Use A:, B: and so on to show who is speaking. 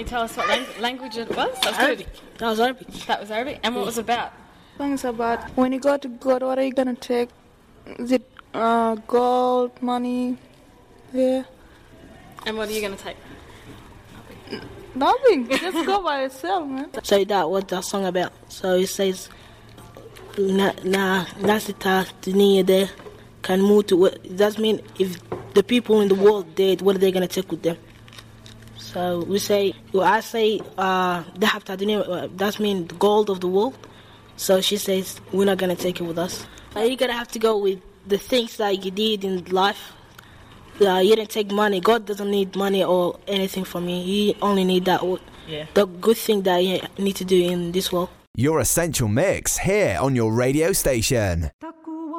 A: tell us what language it was? That was
B: Arabic.
A: good.
B: That was Arabic.
A: That was Arabic. And what was it about?
C: Things about when you go to God, what are you gonna take? Is it gold, money? Yeah.
A: And what are you going to take?
C: Nothing. Just go by yourself, man.
B: So that what that song about. So it says, nasita dunia de can move to. That mean if the people in the world dead, what are they gonna take with them? So we say, I say, dahab ta dunia. That mean the gold of the world. So she says, we're not gonna take it with us. You're gonna have to go with the things that you did in life. You didn't take money. God doesn't need money or anything from you. He only need the good thing that you need to do in this world.
D: Your Essential Mix here on your radio station.